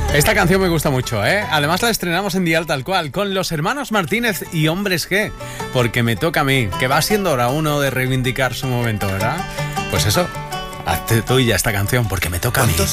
Esta canción me gusta mucho, ¿eh? Además la estrenamos en Dial Tal Cual, con los hermanos Martínez y Hombres G, porque me toca a mí, que va siendo hora uno de reivindicar su momento, ¿verdad? Pues eso, hazte tuya esta canción, porque me toca a mí.